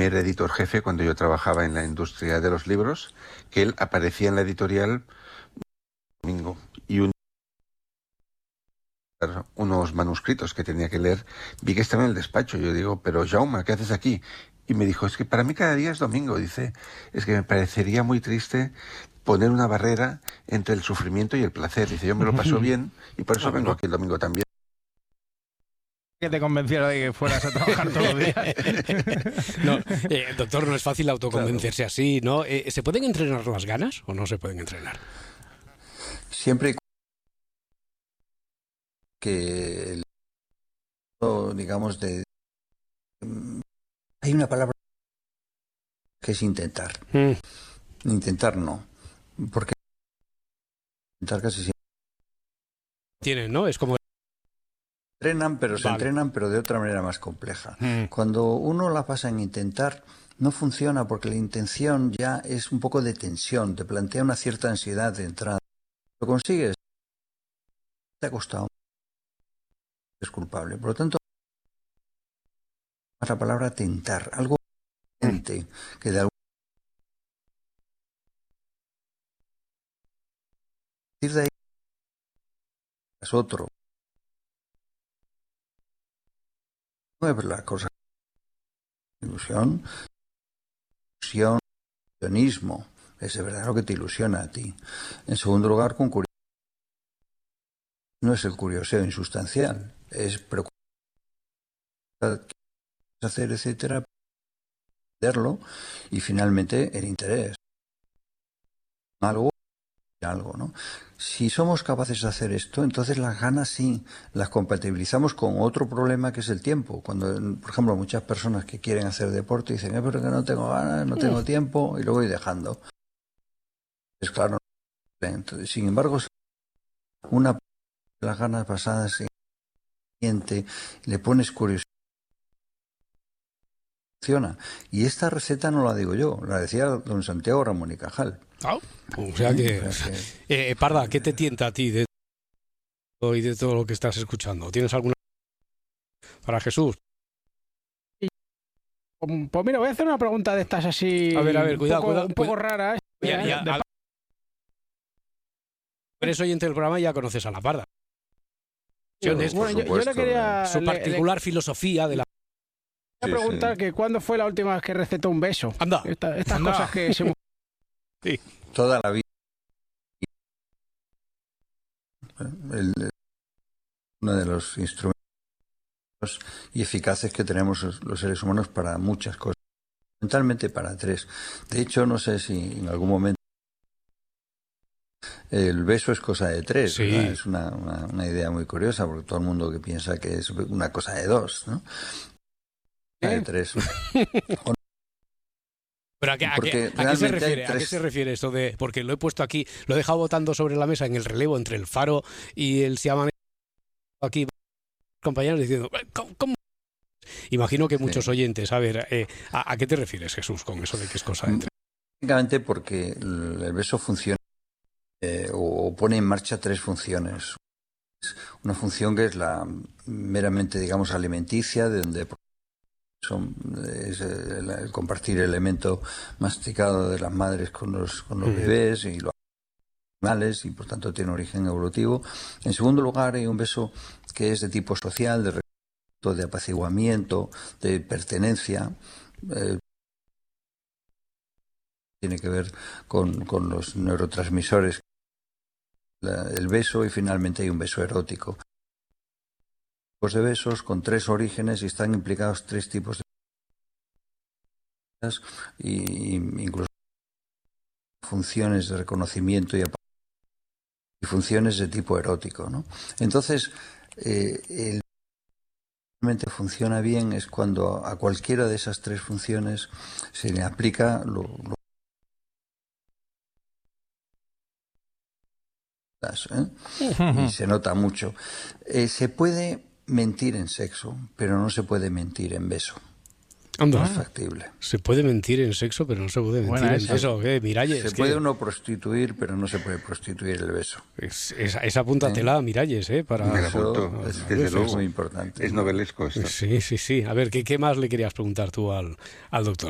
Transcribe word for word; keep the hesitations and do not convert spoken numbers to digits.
primer editor jefe cuando yo trabajaba en la industria de los libros, que él aparecía en la editorial un domingo y un unos manuscritos que tenía que leer, vi que estaba en el despacho. Yo digo, pero Jaume, ¿qué haces aquí? Y me dijo, es que para mí cada día es domingo. Dice, es que me parecería muy triste poner una barrera entre el sufrimiento y el placer. Dice, yo me lo paso bien y por eso Ah, vengo no. aquí el domingo también. Que te convenciera de que fueras a trabajar todos los días. No, eh, doctor, no es fácil autoconvencerse así, ¿no? Eh, ¿Se pueden entrenar las ganas o no se pueden entrenar? Siempre y que el, digamos, de hay una palabra que es intentar. Mm. Intentar no, porque intentar casi siempre Tienen, ¿no? Es como... entrenan, pero se Vale. entrenan, pero de otra manera más compleja. Mm. Cuando uno la pasa en intentar, no funciona porque la intención ya es un poco de tensión, te plantea una cierta ansiedad de entrada. Lo consigues, te ha costado, es culpable. Por lo tanto, la palabra tentar, algo potente, que de algún de ahí es otro. No es la cosa. Ilusión, ilusión, ilusionismo. Es de verdad lo que te ilusiona a ti. En segundo lugar, con curiosidad. No es el curioseo insustancial, es preocupar, hacer, etcétera, verlo y finalmente el interés. Algo, algo, ¿no? Si somos capaces de hacer esto, entonces las ganas sí las compatibilizamos con otro problema que es el tiempo. Cuando, por ejemplo, muchas personas que quieren hacer deporte dicen, eh, pero que no tengo ganas, no tengo tiempo, y luego voy dejando. Es claro. Entonces, sin embargo, una de las ganas basadas en el cliente, le pones curiosidad. Funciona. Y esta receta no la digo yo, la decía don Santiago Ramón y Cajal. Oh, o sea que... O sea que- Eh, Parda, ¿qué te tienta a ti de todo y de todo lo que estás escuchando? ¿Tienes alguna para Jesús? Pues mira, voy a hacer una pregunta de estas así. A ver, a ver, un cuidado, poco, cuidado, un poco cuidado. raras. Ya, ya, De- a- Eres oyente del programa y ya conoces a la Parda. Bueno, por yo, yo le supuesto, quería, Su le- le particular filosofía de la... quería Sí, preguntar sí. que cuándo fue la última vez que recetó un beso. Anda. Esta- estas Anda. cosas que se... Toda la vida. El- el- uno de los instrumentos y eficaces que tenemos los los seres humanos para muchas cosas, fundamentalmente para tres. De hecho, no sé si en algún momento el beso es cosa de tres, Sí. ¿verdad? Es una, una, una idea muy curiosa, porque todo el mundo que piensa que es una cosa de dos, ¿no? De tres. Pero ¿a qué, a Porque qué- a qué se realmente hay refiere? ¿A qué tres- se refiere esto de...? Porque lo he puesto aquí, lo he dejado botando sobre la mesa en el relevo entre el Faro y el Siaman. Aquí compañeros diciendo, ¿cómo? cómo? Imagino que muchos Sí. oyentes, a ver, eh, ¿a, a qué te refieres, Jesús, con eso de que es cosa de tres? Básicamente porque el el beso funciona eh, o, o pone en marcha tres funciones. Una función que es la meramente, digamos, alimenticia, de donde son, es el, el compartir el elemento masticado de las madres con los, con los Ujú. bebés y los animales, y por tanto tiene origen evolutivo. En segundo lugar, hay un beso que es de tipo social, de respeto, de apaciguamiento, de pertenencia. Eh, tiene que ver con, con los neurotransmisores, la- el beso, y finalmente hay un beso erótico. Tipos de besos con tres orígenes y están implicados tres tipos de besos y incluso funciones de reconocimiento y, apa- y funciones de tipo erótico, ¿no? Entonces, eh, el realmente funciona bien es cuando a cualquiera de esas tres funciones se le aplica lo, lo ¿eh? Y se nota mucho. Eh, se puede mentir en sexo, pero no se puede mentir en beso. Anda. No es factible. Se puede mentir en sexo, pero no se puede mentir Buena en esa. beso. ¿Qué, Miralles? Se ¿qué? puede uno prostituir, pero no se puede prostituir el beso. Es- esa, esa apúntatela, Miralles, ¿eh? Para... Me la Eso apunto, es, desde eso luego. es muy importante. Es novelesco esto. Sí, sí, sí. A ver, ¿qué, qué más le querías preguntar tú al, al doctor?